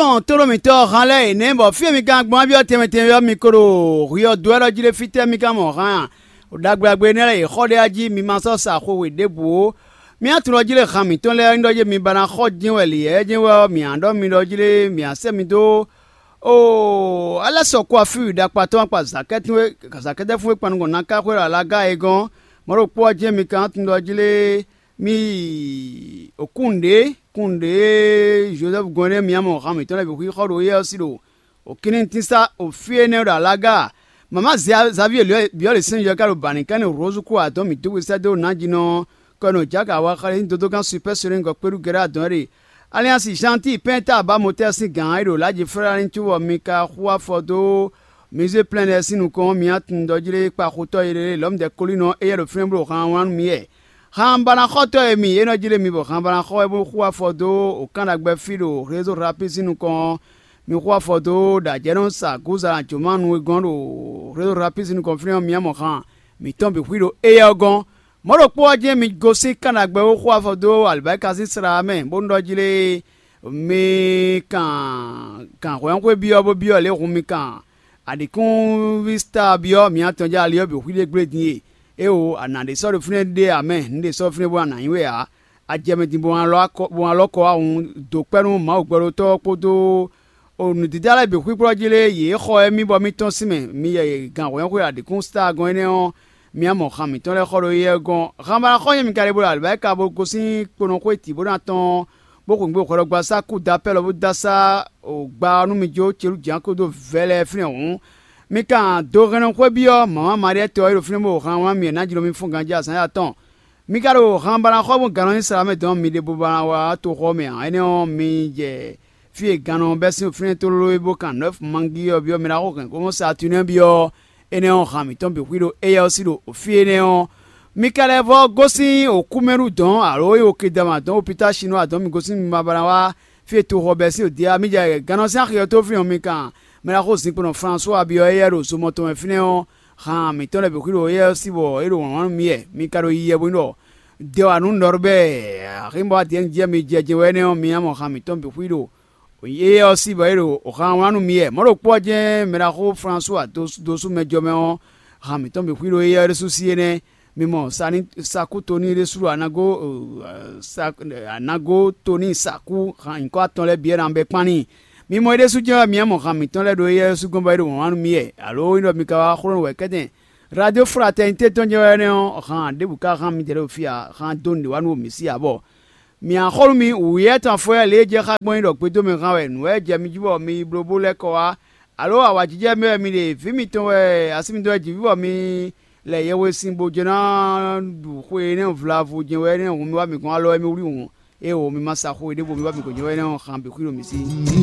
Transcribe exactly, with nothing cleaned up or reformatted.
non toro mi to rale ne bo fi mi kan gbon bi o teme teme yo mi koro rio duero jile fite mi kan mo ran o dagbagbe ne le khode aji mi ma so sa ko we debu mi aturo jile khan mi ton le ndo je mi bana kho jin weli e jin wo mi ando mi do jile mi ase mi do o ala so ko afi da pa ton pa zaket we zaket fu pa ngo na ka ko ala ga egon mo ro po je mi kan tun do jile mi okunde kunde Joseph Gone mi amo khan mi ton le bi ko ro ye osilo o kinin tinsa o fie ne da laga mama Xavier le bi o le sin yo ka ro banikan rozu ko ato mi tu se do na jino kono jaga wa khale ndodo kan super serengo peru gera donre alliance gentil penta ba moteur si gan iro la je frère ntu wo mi ka khwa fodo mise plein de sinu ko mi atundo jire pa khoto ire l'homme de colino e le frembro kan wan mi e han bana khoto e mi eno jire mi bo han bana kho e bo khwa fodo o kan agbe filo réseau rapide sinu ko mi khwa fodo da jeron sa guza jomanu gondo réseau rapide sinu ko frère mi amo kan mi tombe filo e yagon moro po je mi gosi kana gbe o khwa fodo albaika sisra men bondo jile mi kan kan ko yanko bi obo bi ole hun mi kan adikun vista bi o mi atonja ali obi hwile great ni e o anande so de fune de amen nde so fune bo anan we a ajeme din bo an lo bo an lo ko ahun do perun ma ogbero to podo onu didala bi hwi pro jile ye kho emi bo mi ton simen mi ye gan ko yanko adikun star gan ne on mi amo khami ton le khoro ye gon khamba khoye mi kare bo alba ka bo kosin kono ko ti bo na ton bo ko ngbo khoro gba sa ku da pelo bo dasa o gba nu mi jo cheru jan ko do vele fine on mi kan do renon ko bio mama maria to iro fine mo khan wa mi na jilo mi fun ganja san ya ton mi karo khamba na kho bo ganon sara me don mi de bo ba wa to kho me ene on mi je fi ganon besin fine to lo bo kan neuf mangi bio mi na ko kan ko sa tunen bio ene on khami tombe kwiro eya osiro ofiene on mikalevo gosi okumeru don aro yo kedama don hôpital chinois don mi gosi mabarawa fi to robesi o dia mi ja ganosan khio to fi on mi kan me la khosin pono François bio eyero so moto me fine on khami to le kwiro eya osibo ero won mi e mi karo iye bo no de anu norbe rimbo adien je mi je je wene on mi amo khami tombe kwiro oye aussi bairo o khawanu mie moro poje meraho François dos dosu mejome on khami tombe kwiro ye resusie ne mimo sani saku toni resuru anago anago toni saku khan ko aton le bien ambe pani mimo resu je mi amo khami ton le do ye su gomba ro wanu mie alo ino mi ka khron we keden radio fraternité ton je ne on khan de buka khami de ofia khan don de wanu mi si abo mi an kholu mi uye tan fo le je kha gbon ro pe to mi kan we nu e je mi jibo mi brobo le ko wa alo awa jije me mi le fi mi ton we asimi do ji bibo mi le ye we sin bo je na du ko e ne vla fu je we ne o mi wa mi kan alo e mi uri won e o mi ma sa ko e de bo mi wa mi ko je we ne khan be kuro mi si